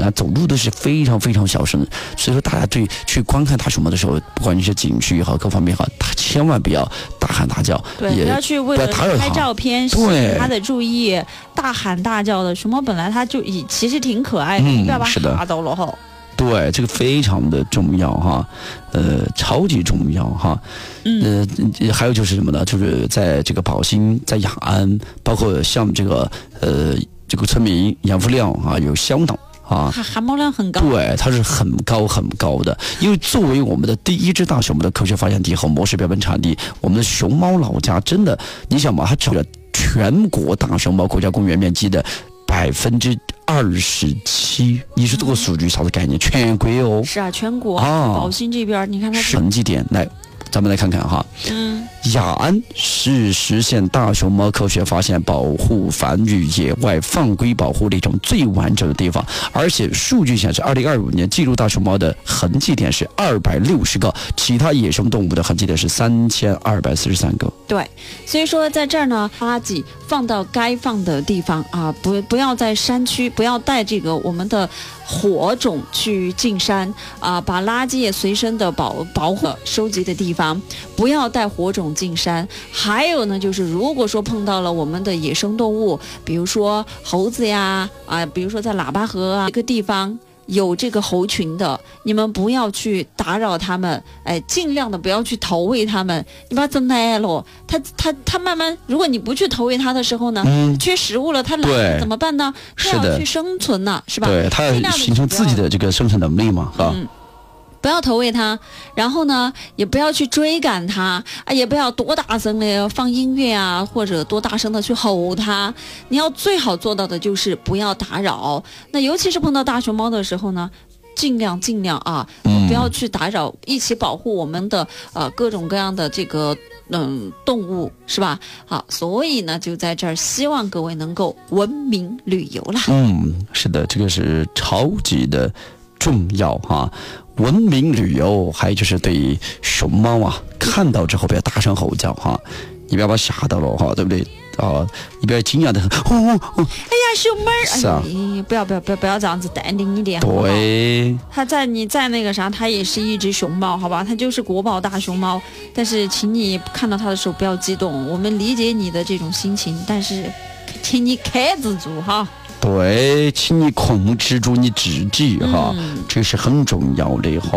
他走路都是非常非常小声，所以说大家对去观看大熊猫的时候，不管你是景区也好，各方面也好，千万不要大喊大叫， 对，不要去为了拍照片吸引他的注意，大喊大叫的。熊猫本来它就其实挺可爱的，你不要把它吓到了哈。 对，这个非常的重要哈，超级重要哈。还有就是什么呢？就是在这个宝兴，在雅安，包括像这个村民养父量啊，有相当啊， 含猫量很高。 对，它是很高很高的。因为作为我们的第一只大熊猫的科学发现地和模式标本产地，我们的熊猫老家真的，你想嘛，它占了全国大熊猫国家公园面积的27%，你说这个数据啥子概念？全国哦， 是啊，全国宝兴这边，你看它成绩点来。咱们来看看哈，雅安是实现大熊猫科学发现、保护、繁育、野外放归保护的一种最完整的地方，而且数据显示，2025年记录大熊猫的痕迹点是260个，其他野生动物的痕迹点是3243个。 对，所以说在这儿呢，垃圾放到该放的地方啊，不要在山区，不要带这个我们的火种去进山啊，把垃圾也随身的保护收集的地方。不要带火种进山。还有呢，就是如果说碰到了我们的野生动物，比如说猴子呀，比如说在喇叭河啊这个地方有这个猴群的，你们不要去打扰他们，尽量的不要去投喂他们。你把它整来了，它慢慢，如果你不去投喂它的时候呢，缺食物了，它懒了怎么办呢？它要去生存呢，是吧？ 对，它要形成自己的这个生存能力嘛， 不要投喂它，然后呢，也不要去追赶它，也不要多大声的放音乐啊，或者多大声的去吼它。你要最好做到的就是不要打扰。那尤其是碰到大熊猫的时候呢，尽量啊，不要去打扰，一起保护我们的各种各样的这个动物，是吧？好，所以呢，就在这儿希望各位能够文明旅游啦。 是的，这个是超级的重要哈。文明旅游，还有就是对熊猫啊，看到之后不要大声吼叫哈，你不要把它吓到了哈，对不对？你不要惊讶的很， 哎呀，熊猫儿， 是啊， 不要这样子，淡定一点， 对， 你在那个啥，它也是一只熊猫，好吧？它就是国宝大熊猫，但是请你看到它的时候不要激动，我们理解你的这种心情，但是请你克制住哈。 对，请你控制住你自己哈，这是很重要的哈。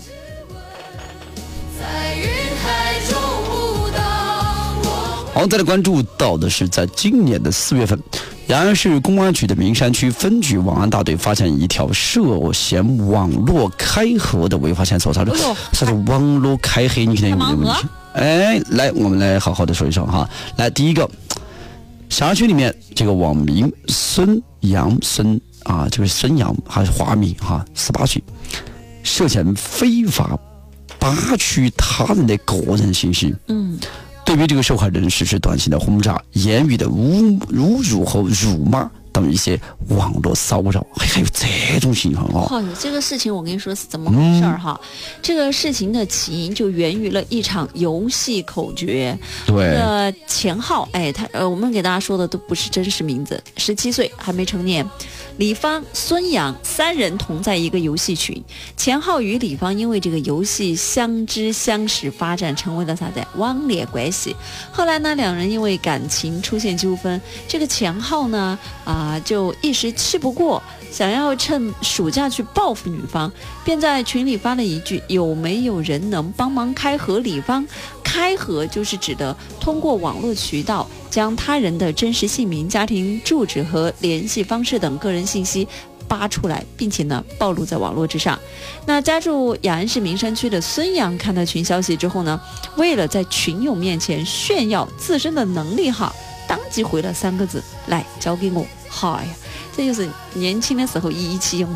好，再来关注到的是，在今年的4月份，雅安市公安局的名山区分局网安大队发现一条涉嫌网络开盒的违法线索。啥叫网络开盒？你肯定有问题。来，我们来好好的说一说哈。来，第一个。辖区里面这个网名孙杨这个孙杨还是华名18岁，涉嫌非法扒取他人的个人信息。对于这个受害人实施短信的轰炸、言语的侮辱和辱骂等一些网络骚扰，还有这种情况这个事情我跟你说是怎么回事哈？这个事情的起因就源于了一场游戏口诀。对，钱浩，我们给大家说的都不是真实名字，17岁还没成年。李芳、孙杨3人同在一个游戏群，钱浩与李芳因为这个游戏相知相识，发展成为了啥子网恋关系。后来呢，两人因为感情出现纠纷，这个钱浩呢就一时气不过，想要趁暑假去报复女方，便在群里发了一句：有没有人能帮忙开盒李芳？开盒就是指的通过网络渠道将他人的真实姓名、家庭住址和联系方式等个人信息扒出来，并且呢暴露在网络之上。那家住雅安市名山区的孙杨看到群消息之后呢，为了在群友面前炫耀自身的能力当即回了3个字：来交给我。这就是年轻的时候意气用